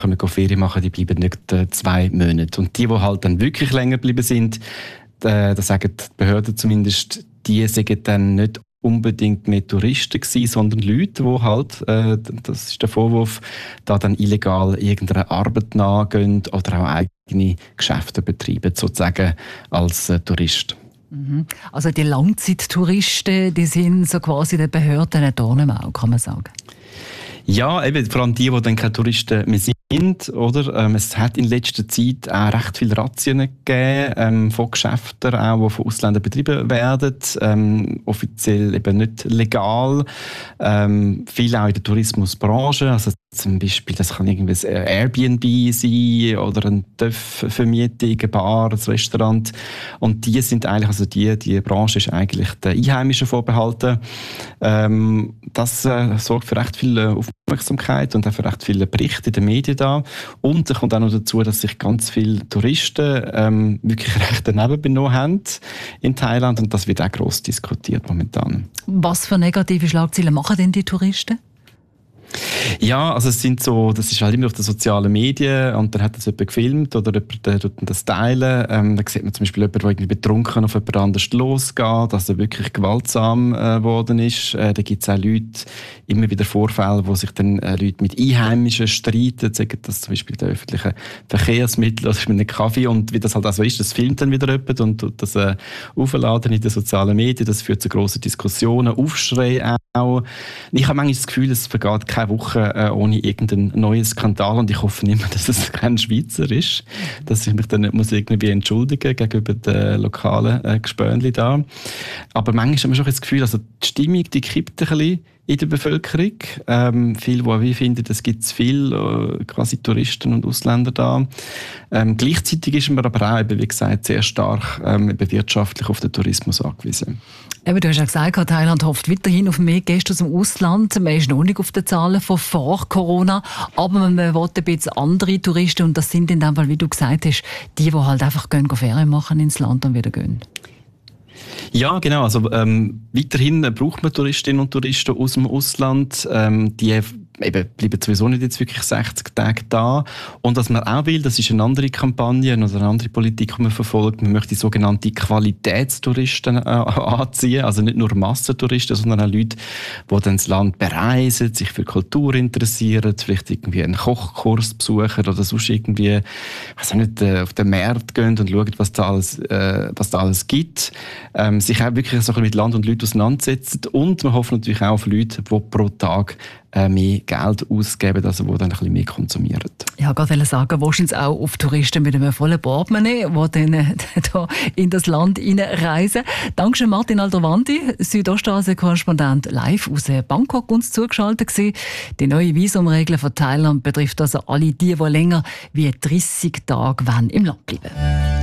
Ferien machen, die bleiben nicht 2 Monate. Und die halt dann wirklich länger geblieben sind, da sagen die Behörden zumindest, die sind dann nicht unbedingt mehr Touristen gewesen, sondern Leute, die halt, das ist der Vorwurf, da dann illegal irgendeiner Arbeit nachgehen oder auch eigene Geschäfte betreiben, sozusagen als Tourist. Also die Langzeittouristen, die sind so quasi den Behörden ein Dorn im Auge, kann man sagen. Ja, eben, vor allem die dann keine Touristen mehr sind, oder? Es hat in letzter Zeit auch recht viele Razzien gegeben, von Geschäften, auch, die von Ausländern betrieben werden, offiziell eben nicht legal. Viel auch in der Tourismusbranche, also zum Beispiel, das kann irgendwie ein Airbnb sein oder eine TÜV-Vermietung, eine Bar, ein Restaurant. Und die sind eigentlich, also die Branche ist eigentlich den Einheimischen vorbehalten. Das sorgt für recht viel Aufmerksamkeit und auch für recht viele Berichte in den Medien da. Und es kommt auch noch dazu, dass sich ganz viele Touristen wirklich recht daneben benommen haben in Thailand. Und das wird auch gross diskutiert momentan. Was für negative Schlagzeilen machen denn die Touristen? Ja, also das ist halt immer auf den sozialen Medien und dann hat das jemand gefilmt oder jemand tut das teilen. Da sieht man zum Beispiel jemanden, der irgendwie betrunken auf jemand anderes losgeht, dass er wirklich gewaltsam geworden ist. Da gibt es auch Leute, immer wieder Vorfälle, wo sich dann Leute mit Einheimischen streiten, sagen das zum Beispiel in den öffentlichen Verkehrsmitteln oder mit einem Kaffee und wie das halt auch so ist, das filmt dann wieder jemand und tut das aufladen in den sozialen Medien. Das führt zu grossen Diskussionen, Aufschrei auch. Ich habe manchmal das Gefühl, es vergeht keine Woche ohne irgendeinen neuen Skandal und ich hoffe nicht mehr, dass es kein Schweizer ist, dass ich mich dann nicht muss irgendwie entschuldigen gegenüber den lokalen Gespönli da. Aber manchmal haben wir schon das Gefühl, also die Stimmung, die kippt ein bisschen in der Bevölkerung. Viele, die finden, es gibt zu viele quasi Touristen und Ausländer da. Gleichzeitig ist man aber auch, eben, wie gesagt, sehr stark wirtschaftlich auf den Tourismus angewiesen. Eben, du hast ja gesagt, Thailand hofft weiterhin auf mehr Gäste aus dem Ausland. Man ist noch nicht auf den Zahlen von vor Corona, aber man will ein bisschen andere Touristen und das sind in dem Fall, wie du gesagt hast, die halt einfach Ferien machen ins Land und wieder gehen. Ja, genau. Also weiterhin braucht man Touristinnen und Touristen aus dem Ausland. Die eben bleiben sowieso nicht jetzt wirklich 60 Tage da. Und was man auch will, das ist eine andere Kampagne oder eine andere Politik, die man verfolgt. Man möchte sogenannte Qualitätstouristen anziehen. Also nicht nur Massentouristen, sondern auch Leute, die dann das Land bereisen, sich für Kultur interessieren, vielleicht irgendwie einen Kochkurs besuchen oder sonst irgendwie, weiß nicht, auf den Markt gehen und schauen, was da alles gibt. Sich auch wirklich so ein bisschen mit Land und Leuten auseinandersetzen. Und man hofft natürlich auch auf Leute, die pro Tag mehr Geld ausgeben, also die dann ein bisschen mehr konsumieren. Ich wollte gerade sagen, wahrscheinlich auch auf Touristen mit einem vollen Portemonnaie, die dann da in das Land reisen. Dankeschön, Martin Aldrovandi, Südostasien-Korrespondent, live aus Bangkok uns zugeschaltet gewesen. Die neue Visumregel von Thailand betrifft also alle die länger wie 30 Tage im Land bleiben wollen.